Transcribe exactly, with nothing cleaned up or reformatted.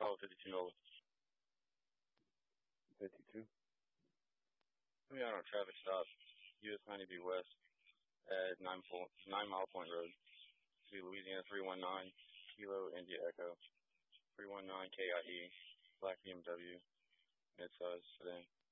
Apollo fifty-two Nova. fifty-two. We are on a traffic stop, U S ninety B West at nine, point, nine Mile Point Road. To Louisiana three one nine, Kilo India Echo. three one nine K I E, black B M W, mid-size sedan.